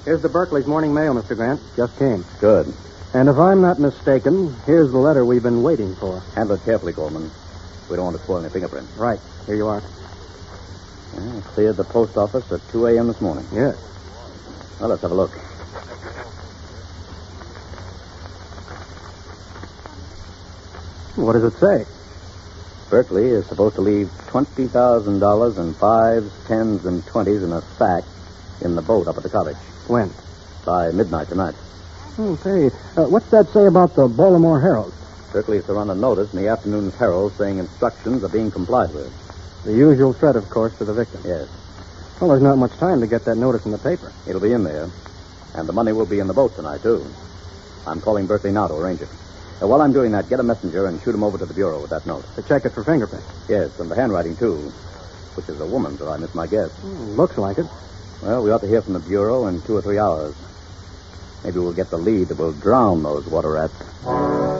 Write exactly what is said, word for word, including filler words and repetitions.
Here's the Berkeley's morning mail, Mister Grant. Just came. Good. And if I'm not mistaken, here's the letter we've been waiting for. Handle it carefully, Coleman. We don't want to spoil any fingerprints. Right. Here you are. Yeah, cleared the post office at two a.m. this morning. Yes. Well, let's have a look. What does it say? Berkeley is supposed to leave twenty thousand dollars in fives, tens, and twenties in a sack in the boat up at the cottage. When? By midnight tonight. Oh, say, uh, what's that say about the Baltimore Herald? Berkeley is to run a notice in the afternoon's Herald saying instructions are being complied with. The usual threat, of course, to the victim. Yes. Well, there's not much time to get that notice in the paper. It'll be in there. And the money will be in the boat tonight, too. I'm calling Berkeley now to arrange it. Uh, while I'm doing that, get a messenger and shoot him over to the bureau with that note. To check it for fingerprints. Yes, and the handwriting, too. Which is a woman's, or I miss my guess. Hmm, looks like it. Well, we ought to hear from the bureau in two or three hours. Maybe we'll get the lead that will drown those water rats.